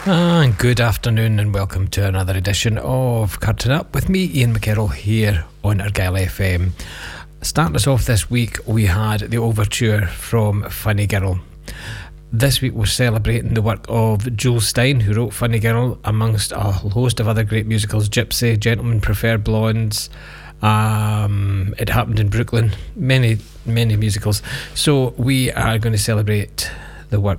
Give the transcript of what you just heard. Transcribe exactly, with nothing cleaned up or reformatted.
And good afternoon and welcome to another edition of Curtain Up with me, Ian McKerrow, here on Argyll F M. Starting us off this week, we had the overture from Funny Girl. This week we're celebrating the work of Jules Stein, who wrote Funny Girl, amongst a host of other great musicals: Gypsy, Gentlemen Prefer Blondes, um, It Happened in Brooklyn, many, many musicals. So we are going to celebrate the work